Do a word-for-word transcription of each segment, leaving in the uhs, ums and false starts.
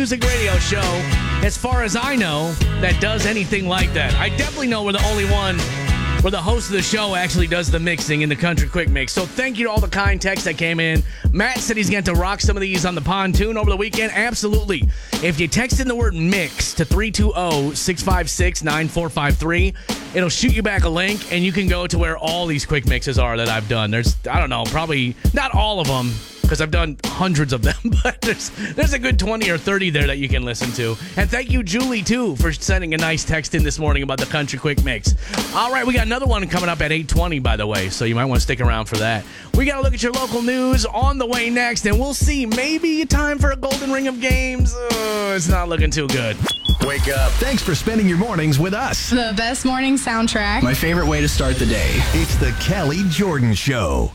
Music radio show, as far as I know, that does anything like that. I definitely know we're the only one where the host of the show actually does the mixing in the Country Quick Mix. So thank you to all the kind texts that came in. Matt said he's going to rock some of these on the pontoon over the weekend. Absolutely. If you text in the word mix to three two zero, six five six, nine four five three, it'll shoot you back a link, and you can go to where all these quick mixes are that I've done. There's, I don't know, probably not all of them, because I've done hundreds of them, but there's there's a good twenty or thirty there that you can listen to. And thank you, Julie, too, for sending a nice text in this morning about the Country Quick Mix. All right, we got another one coming up at eight twenty, by the way, so you might want to stick around for that. We got to look at your local news on the way next, and we'll see. Maybe time for a golden ring of games. Uh, it's not looking too good. Wake up. Thanks for spending your mornings with us. The best morning soundtrack. My favorite way to start the day. It's the Kelly Jordan Show.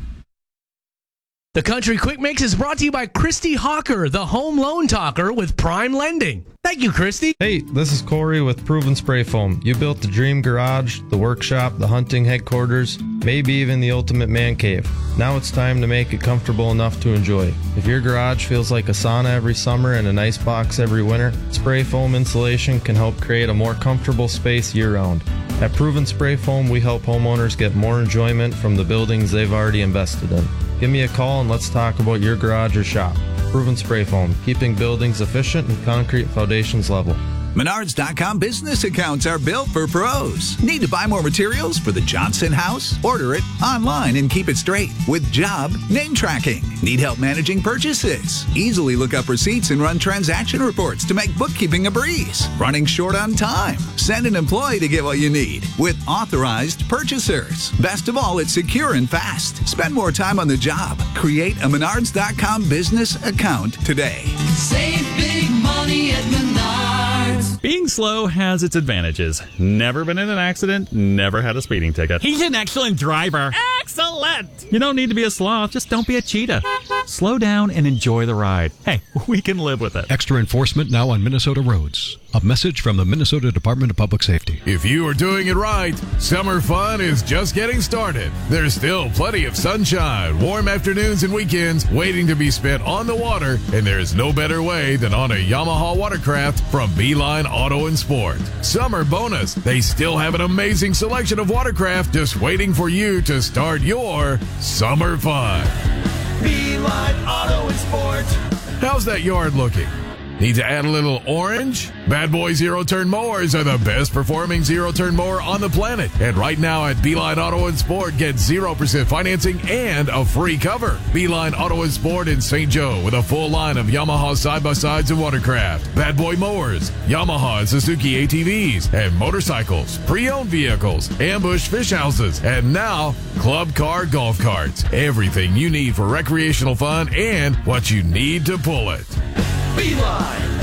The Country Quick Mix is brought to you by Christy Hawker, the home loan talker with Prime Lending. Thank you, Christy. Hey, this is Corey with Proven Spray Foam. You built the dream garage, the workshop, the hunting headquarters, maybe even the ultimate man cave. Now it's time to make it comfortable enough to enjoy. If your garage feels like a sauna every summer and an ice box every winter, Spray Foam insulation can help create a more comfortable space year-round. At Proven Spray Foam, we help homeowners get more enjoyment from the buildings they've already invested in. Give me a call and let's talk about your garage or shop. Proven Spray Foam, keeping buildings efficient and concrete foundations level. Menards dot com business accounts are built for pros. Need to buy more materials for the Johnson house? Order it online and keep it straight with job name tracking. Need help managing purchases? Easily look up receipts and run transaction reports to make bookkeeping a breeze. Running short on time? Send an employee to get what you need with authorized purchasers. Best of all, it's secure and fast. Spend more time on the job. Create a Menards dot com business account today. Save big money at Menards. Being slow has its advantages. Never been in an accident, never had a speeding ticket. He's an excellent driver. Excellent! You don't need to be a sloth, just don't be a cheetah. Slow down and enjoy the ride. Hey, we can live with it. Extra enforcement now on Minnesota roads. A message from the Minnesota Department of Public Safety. If you are doing it right, summer fun is just getting started. There's still plenty of sunshine, warm afternoons and weekends waiting to be spent on the water, and there's no better way than on a Yamaha watercraft from Beeline Auto and Sport. Summer bonus, they still have an amazing selection of watercraft just waiting for you to start your summer fun. Beeline Auto and Sport. How's that yard looking? Need to add a little orange? Bad Boy zero-turn mowers are the best performing zero-turn mower on the planet. And right now at Beeline Auto and Sport, get zero percent financing and a free cover. Beeline Auto and Sport in Saint Joe with a full line of Yamaha side-by-sides and watercraft, Bad Boy mowers, Yamaha and Suzuki A T Vs, and motorcycles, pre-owned vehicles, ambush fish houses, and now club car golf carts. Everything you need for recreational fun and what you need to pull it. Beeline.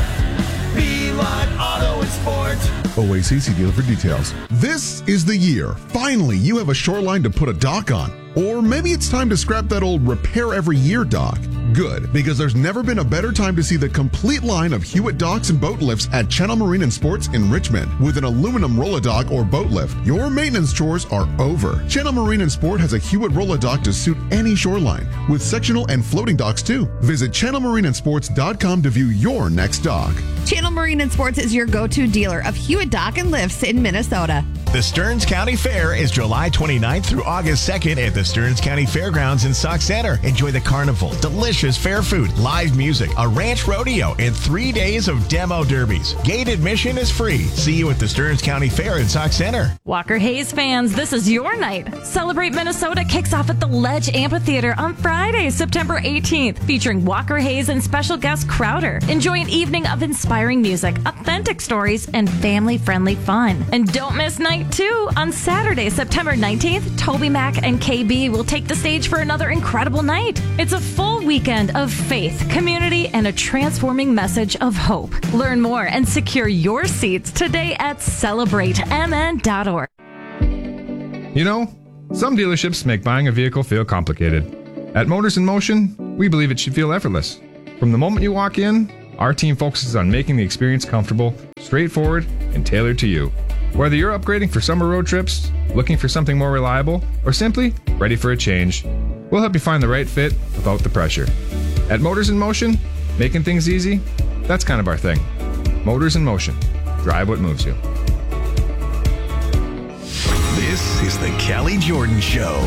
Beeline Auto and Sport. O A C C dealer for details. This is the year. Finally, you have a shoreline to put a dock on. Or maybe it's time to scrap that old repair every year dock. Good, because there's never been a better time to see the complete line of Hewitt docks and boat lifts at Channel Marine and Sports in Richmond. With an aluminum roll-a-dock or boat lift, your maintenance chores are over. Channel Marine and Sport has a Hewitt roll-a-dock to suit any shoreline, with sectional and floating docks too. Visit channel marine and sports dot com to view your next dock. Channel Marine and Sports is your go-to dealer of Hewitt dock and lifts in Minnesota. The Stearns County Fair is July twenty-ninth through August second at the Stearns County Fairgrounds in Sauk Center. Enjoy the carnival, delicious fair food, live music, a ranch rodeo, and three days of demo derbies. Gate admission is free. See you at the Stearns County Fair in Sauk Center. Walker Hayes fans, this is your night. Celebrate Minnesota kicks off at the Ledge Amphitheater on Friday, September eighteenth, featuring Walker Hayes and special guest Crowder. Enjoy an evening of inspiring music, authentic stories, and family-friendly fun. And don't miss night two. On Saturday, September nineteenth, Toby Mac and K B will take the stage for another incredible night. It's a full weekend of faith, community, and a transforming message of hope. Learn more and secure your seats today at celebrate m n dot org. You know, some dealerships make buying a vehicle feel complicated. At Motors in Motion, we believe it should feel effortless. From the moment you walk in, our team focuses on making the experience comfortable, straightforward, and tailored to you. Whether you're upgrading for summer road trips, looking for something more reliable, or simply ready for a change, we'll help you find the right fit without the pressure. At Motors in Motion, making things easy That's kind of our thing. Motors in motion. Drive what moves you. This is the Kelly Jordan Show.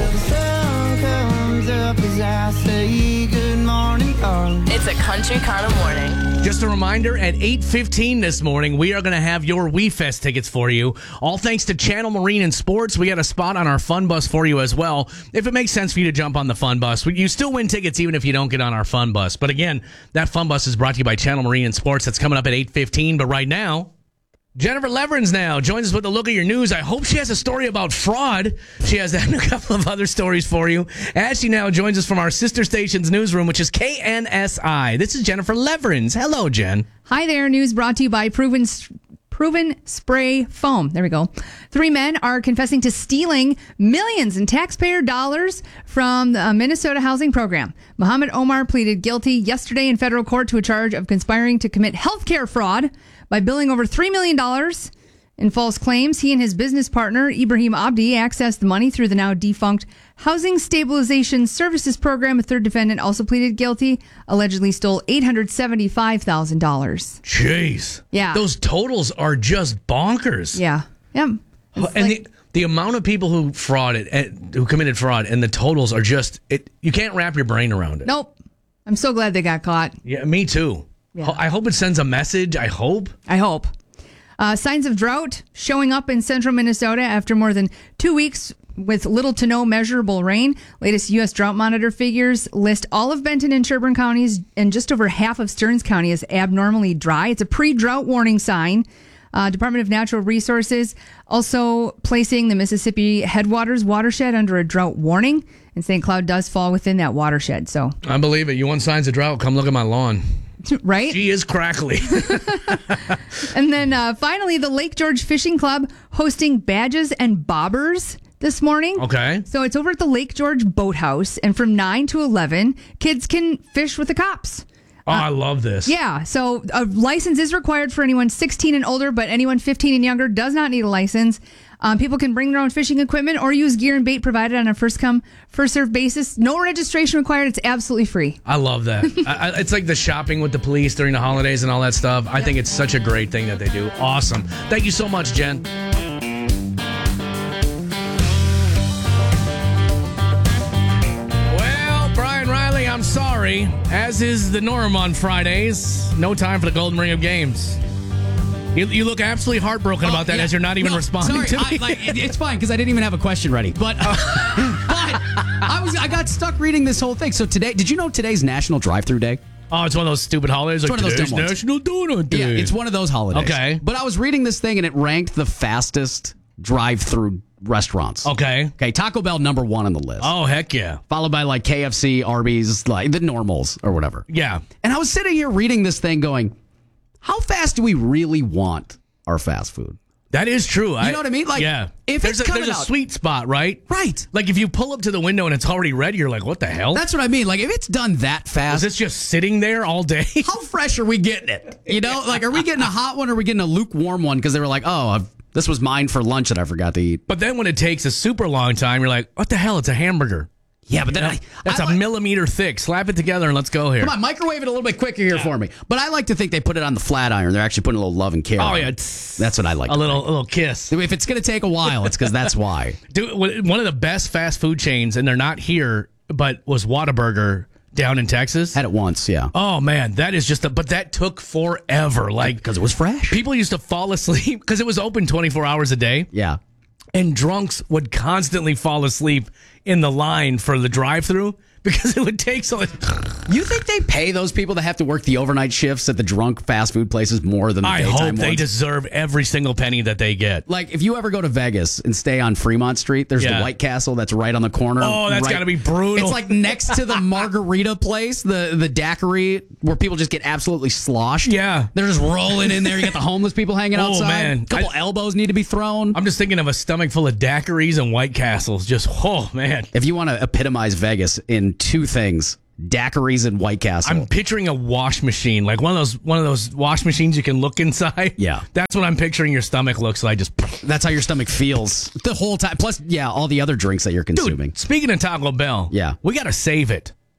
It's a country kind of morning. Just a reminder, at eight fifteen this morning, we are going to have your WeFest tickets for you. All thanks to Channel Marine and Sports. We got a spot on our fun bus for you as well. If it makes sense for you to jump on the fun bus, you still win tickets even if you don't get on our fun bus. But again, that fun bus is brought to you by Channel Marine and Sports. That's coming up at eight fifteen. But right now, Jennifer Leverins now joins us with a look at your news. I hope she has a story about fraud. She has that and a couple of other stories for you. As she now joins us from our sister station's newsroom, which is K N S I. This is Jennifer Leverins. Hello, Jen. Hi there. News brought to you by Proven Proven Spray Foam. There we go. Three men are confessing to stealing millions in taxpayer dollars from the Minnesota housing program. Muhammad Omar pleaded guilty yesterday in federal court to a charge of conspiring to commit healthcare fraud by billing over three million dollars in false claims. He and his business partner, Ibrahim Abdi, accessed the money through the now defunct Housing Stabilization Services Program. A third defendant also pleaded guilty, allegedly stole eight hundred seventy-five thousand dollars. Jeez. Yeah. Those totals are just bonkers. Yeah. Yeah. And like, the, the amount of people who frauded, who committed fraud, and the totals are just, it. You can't wrap your brain around it. Nope. I'm so glad they got caught. Yeah, me too. Yeah. I hope it sends a message. I hope. I hope. Uh, signs of drought showing up in central Minnesota after more than two weeks with little to no measurable rain. Latest U S Drought Monitor figures list all of Benton and Sherburne counties and just over half of Stearns County as abnormally dry. It's a pre-drought warning sign. Uh, Department of Natural Resources also placing the Mississippi Headwaters watershed under a drought warning, and Saint Cloud does fall within that watershed. So I believe it. You want signs of drought? Come look at my lawn. Right? She is crackly. And then uh, finally, the Lake George Fishing Club hosting badges and bobbers this morning. Okay. So it's over at the Lake George Boathouse, and from nine to eleven, kids can fish with the cops. Oh, I love this. Yeah, so a license is required for anyone sixteen and older, but anyone fifteen and younger does not need a license. Um, people can bring their own fishing equipment or use gear and bait provided on a first-come, first-served basis. No registration required. It's absolutely free. I love that. I, I, it's like the shopping with the police during the holidays and all that stuff. I think it's such a great thing that they do. Awesome. Thank you so much, Jen. Well, Brian Riley, I'm sorry. As is the norm on Fridays, no time for the Golden Ring of Games. You, you look absolutely heartbroken oh, about that yeah. as you're not even no, responding sorry, to me. I, like, it, it's fine because I didn't even have a question ready. But, uh, but I was I got stuck reading this whole thing. So today, did you know today's National Drive-Thru Day? Oh, it's one of those stupid holidays. It's like one of those today's dumb ones. National Donut Day. Yeah, it's one of those holidays. Okay. But I was reading this thing and it ranked the fastest drive-through restaurants. Okay. Okay, Taco Bell number one on the list. Oh, heck yeah. Followed by like K F C, Arby's, like the normals or whatever. Yeah. And I was sitting here reading this thing going, how fast do we really want our fast food? That is true. You know what I mean? Like, yeah. if there's it's a, coming there's a out- sweet spot, right? Right. Like if you pull up to the window and it's already red, you're like, what the hell? That's what I mean. Like, if it's done that fast. Is this just sitting there all day? How fresh are we getting it? You know, like, are we getting a hot one or are we getting a lukewarm one? Because they were like, oh, I've, this was mine for lunch that I forgot to eat. But then when it takes a super long time, you're like, what the hell? It's a hamburger. Yeah, but then You know? I, That's I a like- millimeter thick. Slap it together and let's go here. Come on, microwave it a little bit quicker here for me. But I like to think they put it on the flat iron. They're actually putting a little love and care. Oh, on yeah. it. That's what I like. A to little, think. a little kiss. If it's going to take a while, it's because that's why. Dude, one of the best fast food chains, and they're not here, but was Whataburger down in Texas. Had it once, yeah. Oh man, that is just a. But that took forever. Like because it was fresh. People used to fall asleep because it was open twenty-four hours a day. Yeah. And drunks would constantly fall asleep in the line for the drive-thru because it would take so. You think they pay those people that have to work the overnight shifts at the drunk fast food places more than the I daytime hope ones? they deserve every single penny that they get. Like, if you ever go to Vegas and stay on Fremont Street, there's Yeah. the White Castle that's right on the corner. Oh, that's right- gotta be brutal. It's like next to the margarita place, the, the daiquiri, where people just get absolutely sloshed. Yeah. They're just rolling in there. You got the homeless people hanging Oh, outside. man. A couple I- elbows need to be thrown. I'm just thinking of a stomach full of daiquiris and White Castles. Just, oh, man. If you want to epitomize Vegas in two things, daiquiris and White Castle. I'm picturing a wash machine, like one of those one of those wash machines you can look inside. Yeah. That's what I'm picturing your stomach looks like. Just That's how your stomach feels the whole time. Plus, yeah, all the other drinks that you're consuming. Dude, speaking of Taco Bell, Yeah. we got to save it.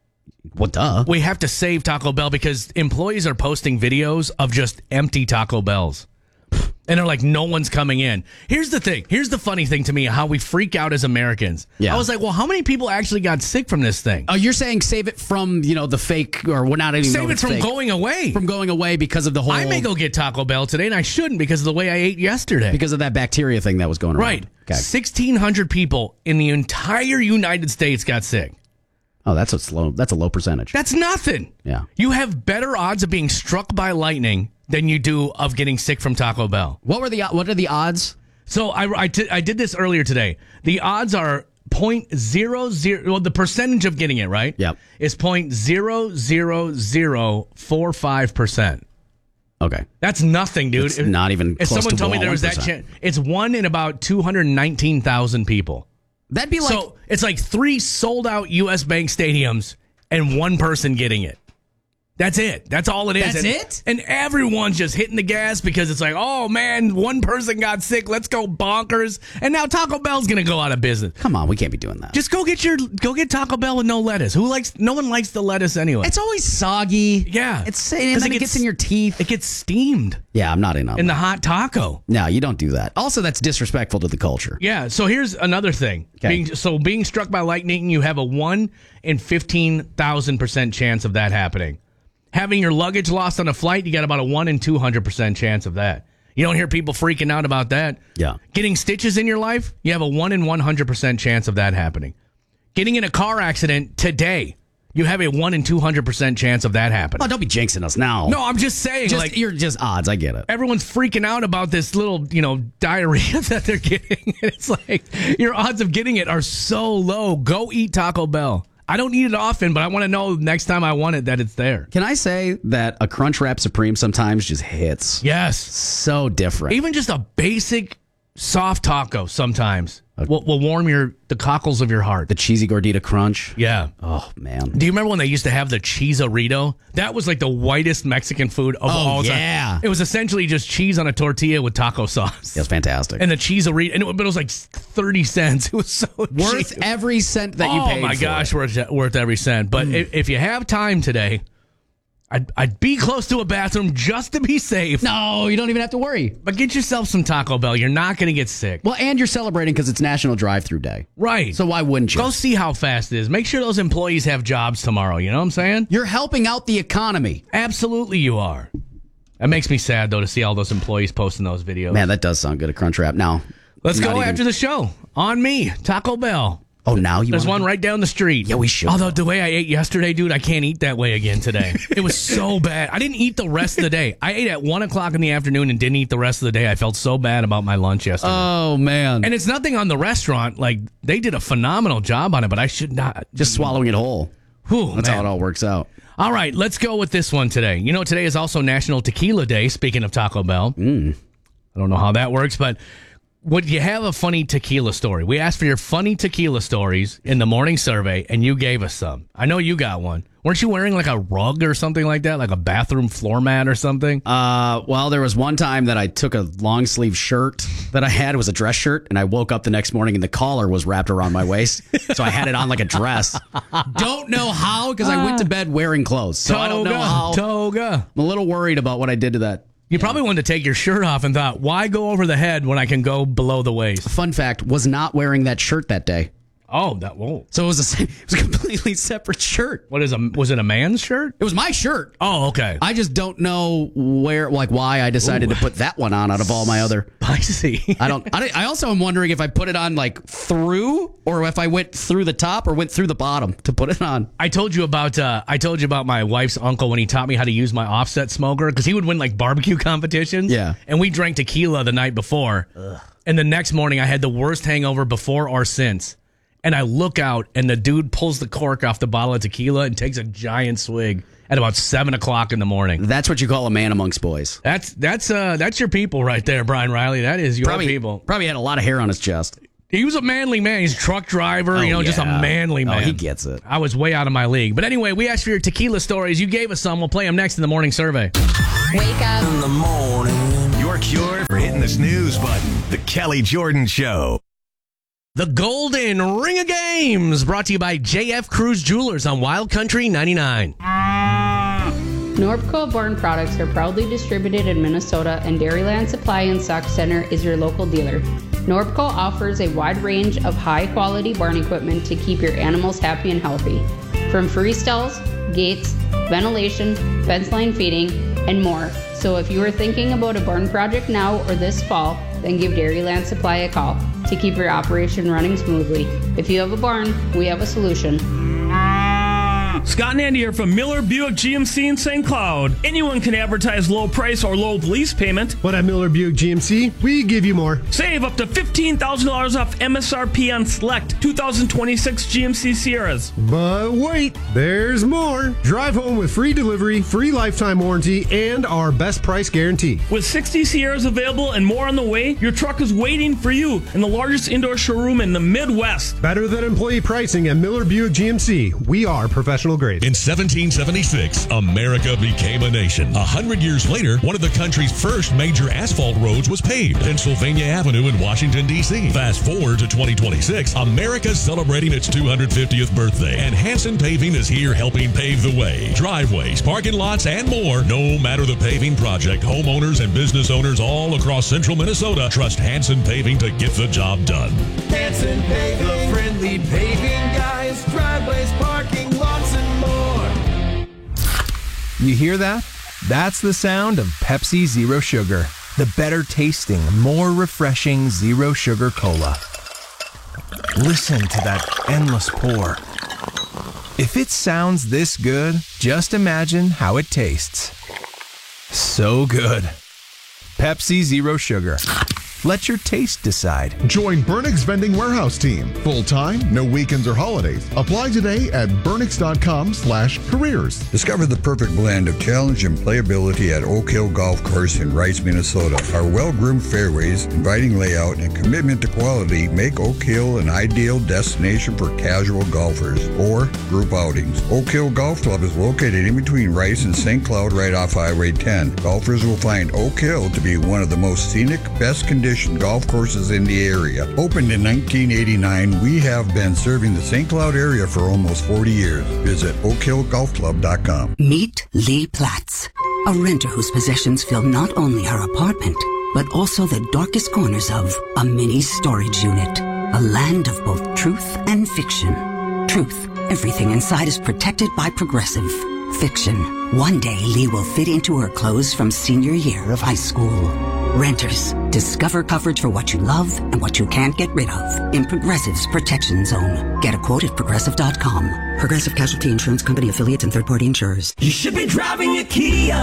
Well, duh. We have to save Taco Bell because employees are posting videos of just empty Taco Bells. And they're like, no one's coming in. Here's the thing. Here's the funny thing to me, how we freak out as Americans. Yeah. I was like, well, how many people actually got sick from this thing? Oh, you're saying save it from, you know, the fake, or we're not even Save it from fake. going away. From going away because of the whole... I may go get Taco Bell today, and I shouldn't because of the way I ate yesterday. Because of that bacteria thing that was going around. Right. Okay. sixteen hundred people in the entire United States got sick. Oh, that's a slow. That's a low percentage. That's nothing. Yeah. You have better odds of being struck by lightning than you do of getting sick from Taco Bell. What were the What are the odds? So I, I, t- I did this earlier today. The odds are point zero zero. Well, the percentage of getting it right. Yep. Is point zero zero zero four five percent. Okay. That's nothing, dude. It's not even If close someone to told me there was that one percent. chance, it's one in about two hundred nineteen thousand people. That'd be like So it's like three sold out U S Bank stadiums and one person getting it. That's it. That's all it is. That's and, it? And everyone's just hitting the gas because it's like, oh man, one person got sick. Let's go bonkers. And now Taco Bell's gonna go out of business. Come on, we can't be doing that. Just go get your go get Taco Bell with no lettuce. Who likes? No one likes the lettuce anyway. It's always soggy. Yeah, It's and then it gets in your teeth. It gets steamed Yeah, I'm not in on in that. the hot taco. No, you don't do that. Also, that's disrespectful to the culture. Yeah. So here's another thing. Okay. Being, so being struck by lightning, you have a one in fifteen thousand percent chance of that happening. Having your luggage lost on a flight, you got about a one in two hundred percent chance of that. You don't hear people freaking out about that. Yeah. Getting stitches in your life, you have a one in one hundred percent chance of that happening. Getting in a car accident today, you have a one in two hundred percent chance of that happening. Oh, don't be jinxing us now. No, I'm just saying, just, like, you're just odds. I get it. everyone's freaking out about this little, you know, diarrhea that they're getting. It's like your odds of getting it are so low. Go eat Taco Bell. I don't eat it often, but I want to know next time I want it that it's there. Can I say that a Crunchwrap Supreme sometimes just hits? Yes. So different. Even just a basic soft taco sometimes will, will warm your the cockles of your heart. The cheesy gordita crunch. Yeah. Oh, man. Do you remember when they used to have the cheesearito? That was like the whitest Mexican food of Oh, all time. yeah. It was essentially just cheese on a tortilla with taco sauce. That's fantastic. And the cheesearito, and it, but it was like thirty cents. It was so Worth cheap. every cent that you oh paid my for gosh, it. worth worth every cent. But Mm. if, if you have time today, I'd, I'd be close to a bathroom just to be safe. No, you don't even have to worry. But get yourself some Taco Bell. You're not going to get sick. Well, and you're celebrating because it's National Drive-Through Day. Right. So why wouldn't you? Go see how fast it is. Make sure those employees have jobs tomorrow. You know what I'm saying? You're helping out the economy. Absolutely you are. That makes me sad, though, to see all those employees posting those videos. Man, that does sound good at Crunchwrap. Now, Let's not go even- after the show. On me, Taco Bell. Oh, now you There's wanna- one right down the street. Yeah, we should. Although the way I ate yesterday, dude, I can't eat that way again today. It was so bad. I didn't eat the rest of the day. I ate at one o'clock in the afternoon and didn't eat the rest of the day. I felt so bad about my lunch yesterday. Oh, man. And it's nothing on the restaurant. Like, they did a phenomenal job on it, but I should not. Just swallowing it whole. Whew, That's man. how it all works out. All right, let's go with this one today. You know, today is also National Tequila Day, speaking of Taco Bell. Mm. I don't know how that works, but would you have a funny tequila story? We asked for your funny tequila stories in the morning survey, and you gave us some. I know you got one. Weren't you wearing like a rug or something like that, like a bathroom floor mat or something? Uh, well, there was one time that I took a long sleeve shirt that I had. It was a dress shirt, and I woke up the next morning and the collar was wrapped around my waist. So I had it on like a dress. Don't know how, because I went to bed wearing clothes. So I don't know Toga, how. Toga. I'm a little worried about what I did to that. You probably wanted to take your shirt off and thought, why go over the head when I can go below the waist? Fun fact, was not wearing that shirt that day. Oh, that won't. So it was a, it was a completely separate shirt. What is a was it a man's shirt? It was my shirt. Oh, okay. I just don't know where, like, why I decided Ooh. to put that one on out of all my other. Spicy. I don't. I, I also am wondering if I put it on like through, or if I went through the top or went through the bottom to put it on. I told you about uh, I told you about my wife's uncle when he taught me how to use my offset smoker because he would win like barbecue competitions. Yeah. And we drank tequila the night before. Ugh. And the next morning I had the worst hangover before or since. And I look out and the dude pulls the cork off the bottle of tequila and takes a giant swig at about seven o'clock in the morning. That's what you call a man amongst boys. That's that's uh that's your people right there, Brian Riley. That is your Probably, people. Probably had a lot of hair on his chest. He was a manly man. He's a truck driver, Oh, you know, just a yeah. manly man. Oh, he gets it. I was way out of my league. But anyway, we asked for your tequila stories. You gave us some. We'll play them next in the morning survey. Wake up in the morning. Your cure for hitting the snooze button. The Kelly Jordan Show. The Golden Ring of Games, brought to you by J F Cruz Jewelers on Wild Country ninety-nine. Norpco Barn products are proudly distributed in Minnesota, and Dairyland Supply and Stock Center is your local dealer. Norpco offers a wide range of high-quality barn equipment to keep your animals happy and healthy. From free stalls, gates, ventilation, fence line feeding, and more. So if you are thinking about a barn project now or this fall, then give Dairyland Supply a call to keep your operation running smoothly. If you have a barn, we have a solution. Scott and Andy here from Miller Buick G M C in Saint Cloud. Anyone can advertise low price or low lease payment. But at Miller Buick G M C, we give you more. Save up to fifteen thousand dollars off M S R P on select two thousand twenty-six G M C Sierras. But wait, there's more. Drive home with free delivery, free lifetime warranty, and our best price guarantee. With sixty Sierras available and more on the way, your truck is waiting for you in the largest indoor showroom in the Midwest. Better than employee pricing at Miller Buick G M C. We are professional grade. In seventeen seventy-six, America became a nation. A hundred years later, one of the country's first major asphalt roads was paved, Pennsylvania Avenue in Washington, D C Fast forward to twenty twenty-six, America's celebrating its two hundred fiftieth birthday, and Hanson Paving is here helping pave the way. Driveways, parking lots, and more. No matter the paving project, homeowners and business owners all across central Minnesota trust Hanson Paving to get the job done. Hanson Paving, the friendly paving guys, driveways, parking lots, and more. You hear that? That's the sound of Pepsi Zero Sugar, the better tasting, more refreshing zero sugar cola. Listen to that endless pour. If it sounds this good, just imagine how it tastes. So good. Pepsi Zero Sugar. Let your taste decide. Join Burnix Vending Warehouse Team. Full-time, no weekends or holidays. Apply today at burnix.com slash careers. Discover the perfect blend of challenge and playability at Oak Hill Golf Course in Rice, Minnesota. Our well-groomed fairways, inviting layout, and commitment to quality make Oak Hill an ideal destination for casual golfers or group outings. Oak Hill Golf Club is located in between Rice and Saint Cloud right off Highway ten. Golfers will find Oak Hill to be one of the most scenic, best conditioned golf courses in the area. Opened in nineteen eighty-nine, we have been serving the Saint Cloud area for almost forty years. Visit oak hill golf club dot com. Meet Lee Platts, a renter whose possessions fill not only her apartment, but also the darkest corners of a mini storage unit. A land of both truth and fiction. Truth, everything inside is protected by Progressive. Fiction, one day Lee will fit into her clothes from senior year of high school. Renters, discover coverage for what you love and what you can't get rid of in Progressive's Protection Zone. Get a quote at progressive dot com. Progressive Casualty Insurance Company affiliates and third-party insurers. You should be driving a Kia.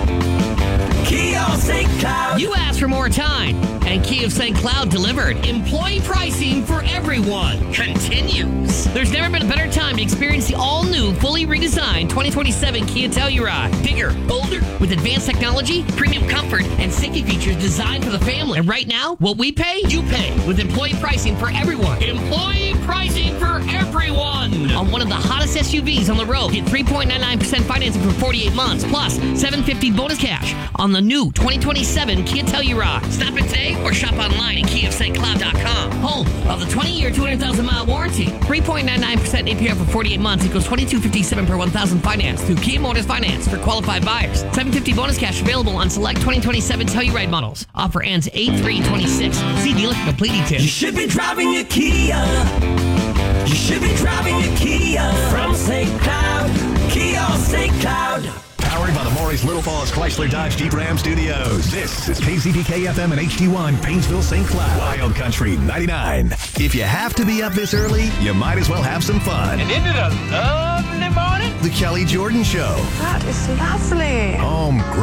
Kia of Saint Cloud. You asked for more time, and Kia of Saint Cloud delivered. Employee pricing for everyone continues. There's never been a better time to experience the all-new, fully redesigned twenty twenty-seven Kia Telluride. Bigger, bolder, with advanced technology, premium comfort, and safety features designed for the family. And right now, what we pay, you pay, with employee pricing for everyone. Employee pricing for everyone! On one of the hottest S U Vs on the road. Get three point nine nine percent financing for forty-eight months, plus seven hundred fifty dollars bonus cash on the new twenty twenty-seven Kia Telluride. Stop in today or shop online at kia of st cloud dot com. Home of the twenty-year, two hundred thousand mile warranty. three point nine nine percent A P R for forty-eight months equals twenty-two fifty-seven per one thousand finance through Kia Motors Finance for qualified buyers. seven hundred fifty dollars bonus cash available on select twenty twenty-seven Telluride models. Offer ends eight three twenty-six. See dealer for complete details. You should be driving a Kia. You should be driving a Kia from Saint Cloud. Kia of Saint Cloud. Powered by the Maurice Little Falls Chrysler Dodge Jeep Ram Studios. This is K Z D K F M and H D one, Painesville, Saint Cloud. Wild Country ninety-nine. If you have to be up this early, you might as well have some fun. And isn't it a lovely morning? The Kelly Jordan Show. That is lovely. Home